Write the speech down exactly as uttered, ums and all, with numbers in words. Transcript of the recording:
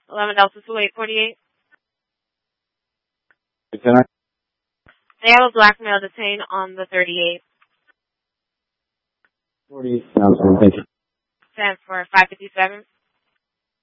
eleven Delta two eight forty-eight. Can I? They have a black male detained on the thirty-eight. forty-eight. No, thank you. Stands for five fifty-seven.